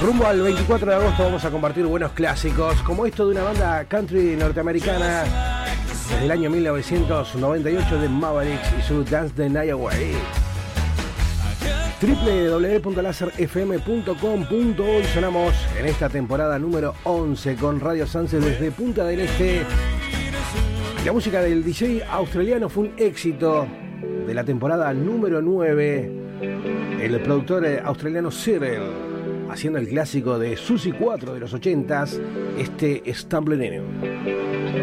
Rumbo al 24 de agosto vamos a compartir buenos clásicos, como esto de una banda country norteamericana desde el año 1998 de Mavericks y su Dance the Night Away. www.laserfm.com.uy. Sonamos en esta temporada número 11 con Radio Sunset desde Punta del Este. La música del DJ australiano fue un éxito de la temporada número 9. El productor australiano Cyril, haciendo el clásico de Susie 4 de los 80s, este Stumbling In.